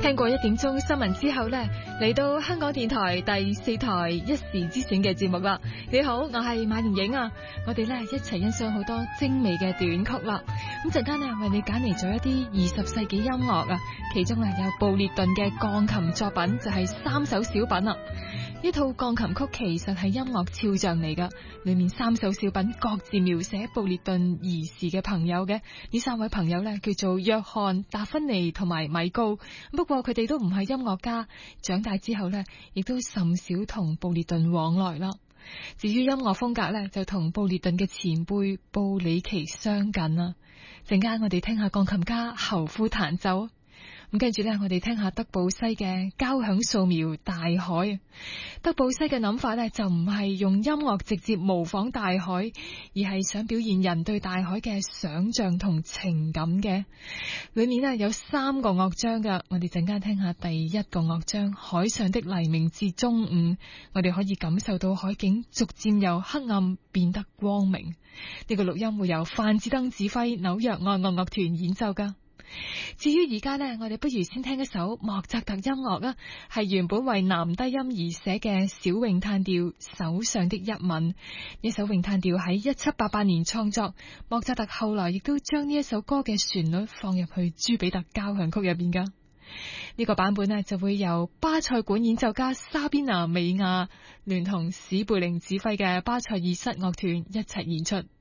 聽過1點鐘新聞之後呢，嚟到香港電台第4台一時之選嘅節目啦。你好，我係馬連影啊。我哋呢一齊欣賞好多精美嘅短曲啦。咁陣間呢為你揀嚟咗一啲20世紀音樂啊，其中有布列頓嘅鋼琴作品，就係3首小品啦。呢套鋼琴曲其實係音樂肖像嚟噶，裏面3首小品各自描寫布列頓兒時嘅朋友嘅。呢3位朋友呢叫做約翰、達芬妮同埋米高。不過佢哋都唔係音樂家，長大之後呢亦都甚少同布列頓往來啦。至於音樂風格呢，就同布列頓嘅前輩布里奇相近啦。陣間我哋聽下鋼琴家侯夫彈奏。咁跟住呢，我哋聽下德布西嘅交響素描大海。德布西嘅諗法呢，就唔係用音樂直接模仿大海，而係想表現人對大海嘅想象同情感嘅。裏面呢有3個樂章噶，我哋陣間聽下第1個樂章《海上的黎明至中午》，我哋可以感受到海景逐漸由黑暗變得光明。呢個錄音會由范志登指揮紐約愛樂樂團演奏噶。至於而家呢，我哋不如先聽一首莫扎特音樂啦，係原本為男低音而寫嘅小詠嘆調手上的一吻。呢首詠嘆調喺1788年創作，莫扎特後來亦都將呢一首歌嘅旋律放入去朱比特交響曲入邊噶。呢個版本呢，就會由巴塞館演奏家莎賓娜美亞聯同史貝靈指揮嘅巴塞爾室樂團一齊演出。